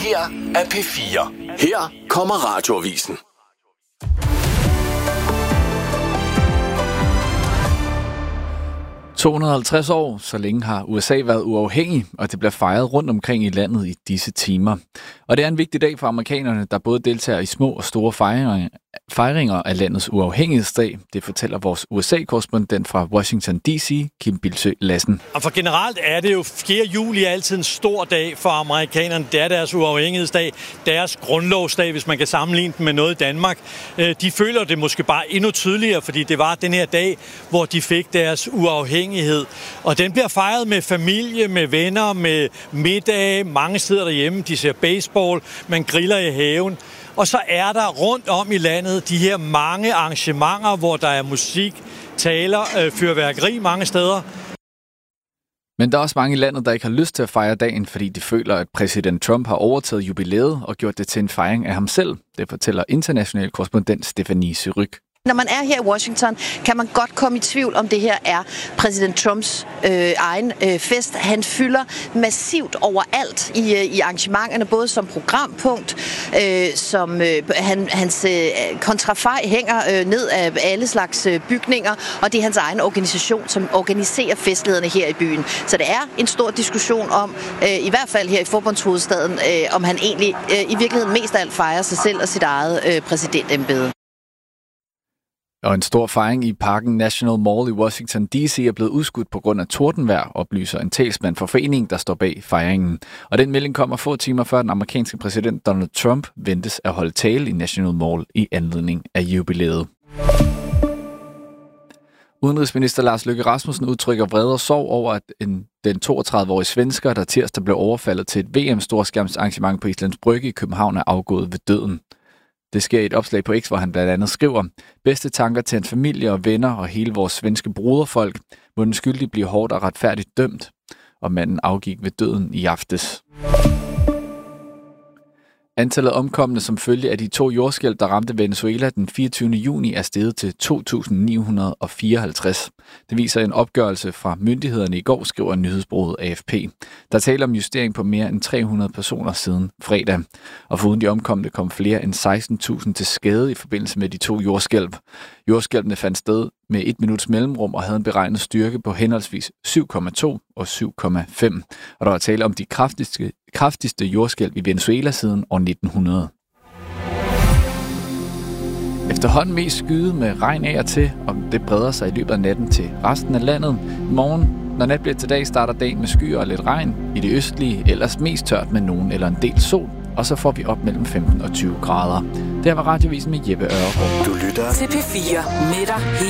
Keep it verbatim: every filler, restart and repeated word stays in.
her er P fire. Her kommer Radioavisen. to hundrede og halvtreds år, så længe har U S A været uafhængig, og det bliver fejret rundt omkring i landet i disse timer. Og det er en vigtig dag for amerikanerne, der både deltager i små og store fejringer, fejringer af landets uafhængighedsdag. Det fortæller vores U S A-korrespondent fra Washington D C, Kim Bildsøe Lassen. Og for generelt er det jo fjerde juli altid en stor dag for amerikanerne. Det er deres uafhængighedsdag, deres grundlovsdag, hvis man kan sammenligne den med noget i Danmark. De føler det måske bare endnu tydeligere, fordi det var den her dag, hvor de fik deres uafhængighed. Og den bliver fejret med familie, med venner, med middage, mange steder derhjemme. De ser baseball, man griller i haven. Og så er der rundt om i landet de her mange arrangementer, hvor der er musik, taler, øh, fyrværkeri mange steder. Men der er også mange i landet, der ikke har lyst til at fejre dagen, fordi de føler, at præsident Trump har overtaget jubilæet og gjort det til en fejring af ham selv. Det fortæller international korrespondent Stephanie Syryk. Når man er her i Washington, kan man godt komme i tvivl om det her er præsident Trumps øh, egen øh, fest. Han fylder massivt overalt i, øh, i arrangementerne, både som programpunkt, øh, som øh, han, hans øh, kontrafej hænger øh, ned af alle slags øh, bygninger, og det er hans egen organisation, som organiserer festlighederne her i byen. Så det er en stor diskussion om, øh, i hvert fald her i forbundshovedstaden, øh, om han egentlig øh, i virkeligheden mest af alt fejrer sig selv og sit eget øh, præsidentembede. Og en stor fejring i parken National Mall i Washington D C er blevet udskudt på grund af tordenvejr, oplyser en talsmand for foreningen, der står bag fejringen. Og den melding kommer få timer før den amerikanske præsident Donald Trump ventes at holde tale i National Mall i anledning af jubilæet. Udenrigsminister Lars Løkke Rasmussen udtrykker vrede og sorg over, at en, den toogtredive-årige svensker, der tirsdag blev overfaldet til et V M-storskærmsarrangement på Islands Brygge i København, er afgået ved døden. Det sker i et opslag på X, hvor han blandt andet skriver: bedste tanker til en familie og venner og hele vores svenske broderfolk. Må den skyldige blive hårdt og retfærdigt dømt. Og manden afgik ved døden i aftes. Antallet omkomne som følge af de to jordskælv, der ramte Venezuela den fireogtyvende juni, er steget til to tusind ni hundrede og fireoghalvtreds. Det viser en opgørelse fra myndighederne i går, skriver nyhedsbureauet A F P. Der taler om justering på mere end tre hundrede personer siden fredag. Og foruden de omkomne kom flere end seksten tusind til skade i forbindelse med de to jordskælv. Jordskælvene fandt sted med et minuts mellemrum og havde en beregnet styrke på henholdsvis syv komma to og syv komma fem. Og der var tale om de kraftigste, kraftigste jordskælv i Venezuela siden år nitten hundrede. Efterhånden mest skyde med regn af og til, og det breder sig i løbet af natten til resten af landet. I morgen, når nat bliver til dag, starter dagen med skyer og lidt regn. I det østlige ellers mest tørt med nogen eller en del sol. Og så får vi op mellem femten og tyve grader. Det her var Radioavisen med Jeppe Ørgaard. Du lytter til P fire med dig.